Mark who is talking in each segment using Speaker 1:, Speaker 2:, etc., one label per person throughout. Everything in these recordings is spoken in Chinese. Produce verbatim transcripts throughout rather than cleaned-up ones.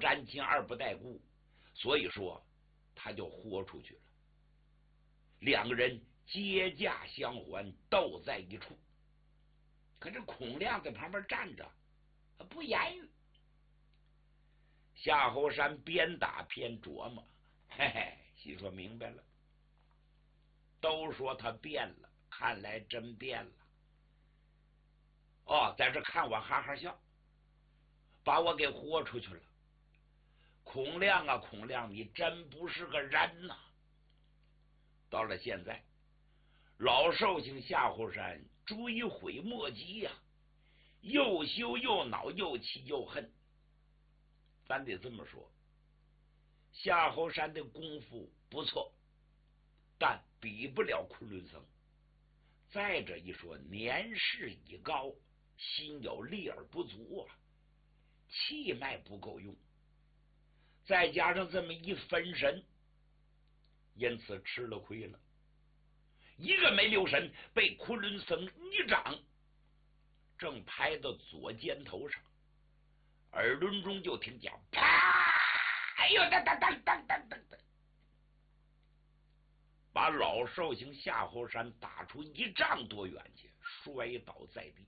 Speaker 1: 沾亲，二不带故，所以说他就豁出去了。两个人接驾相还，斗在一处。可这孔亮在旁边站着，不言语。夏侯山边打边琢磨，嘿嘿，心说明白了。都说他变了，看来真变了。哦，在这看我哈哈笑，把我给豁出去了。孔亮啊，孔亮，你真不是个人呐！到了现在，老寿星夏侯山追悔莫及呀、啊，又羞又恼，又气又恨。咱得这么说，夏侯山的功夫不错，但比不了昆仑僧。再者一说，年事已高，心有力而不足啊，气脉不够用，再加上这么一分神，因此吃了亏了。一个没留神，被昆仑僧一掌正拍到左肩头上，耳轮中就听见啪！哎呦，当当当当当当当，把老寿星夏侯山打出一丈多远去，摔倒在地。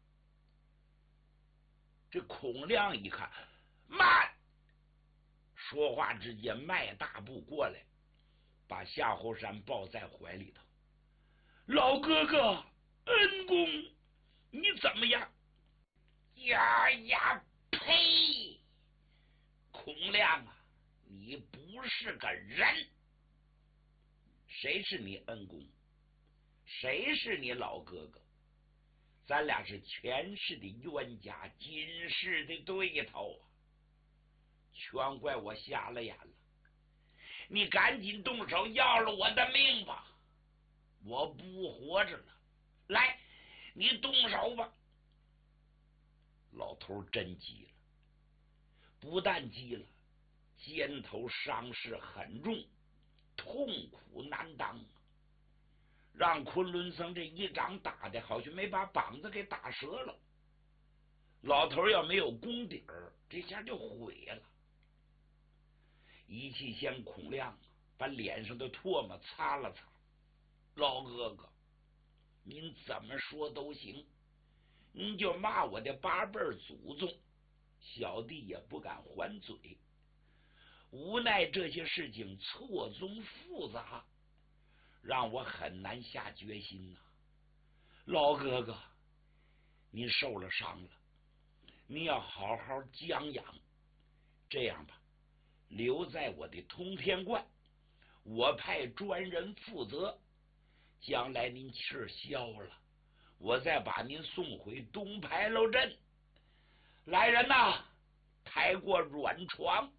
Speaker 1: 这孔亮一看，慢！说话之间迈大步过来，把夏侯山抱在怀里头。老哥哥，恩公，你怎么样？呀呀，呸！孔亮啊，你不是个人。谁是你恩公？谁是你老哥哥？咱俩是前世的冤家，今世的对头啊！全怪我瞎了眼了！你赶紧动手，要了我的命吧！我不活着了，来，你动手吧！老头真急了，不但急了，肩头伤势很重，痛苦难当，让昆仑僧这一掌打的好像没把膀子给打折了。老头要没有功底儿，这下就毁了。一气先孔亮把脸上的唾沫擦了擦，老哥哥，您怎么说都行，您就骂我的八辈祖宗，小弟也不敢还嘴。无奈这些事情错综复杂，让我很难下决心呐、啊。老哥哥，您受了伤了，您要好好将养。这样吧，留在我的通天观，我派专人负责。将来您气儿消了，我再把您送回东牌楼镇。来人呐，抬过软床。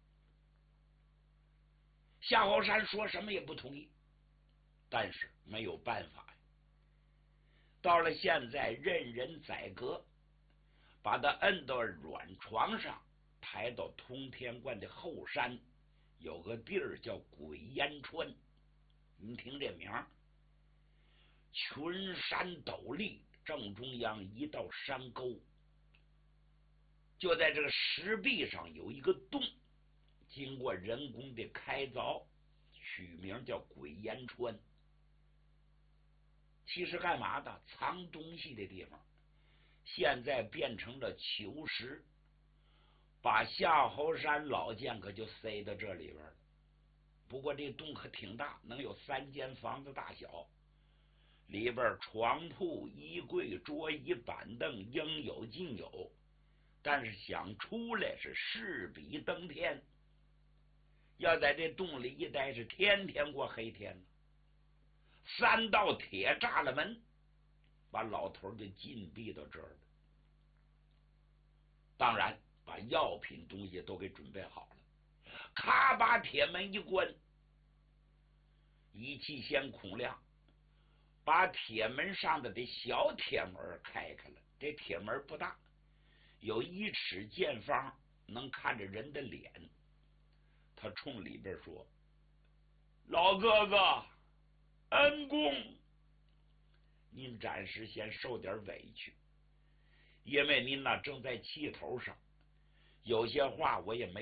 Speaker 1: 夏侯山说什么也不同意，但是没有办法呀。到了现在，任人宰割，把他摁到软床上，抬到通天观的后山，有个地儿叫鬼烟川。你听这名儿，群山陡立，正中央一道山沟，就在这个石壁上有一个洞，经过人工的开凿，取名叫鬼烟川。其实干嘛的？藏东西的地方。现在变成了囚室，把夏侯山老剑可就塞到这里边了。不过这洞可挺大，能有三间房子大小，里边床铺、衣柜、桌椅、板凳应有尽有，但是想出来是势比登天。要在这洞里一待，是天天过黑天了。三道铁栅栏门把老头就禁闭到这儿了。当然把药品东西都给准备好了，咔把铁门一关，一气先孔亮把铁门上的的小铁门开开了。这铁门不大，有一尺见方，能看着人的脸。他冲里边说：老哥哥，恩公，您暂时先受点委屈，因为您那正在气头上，有些话我也没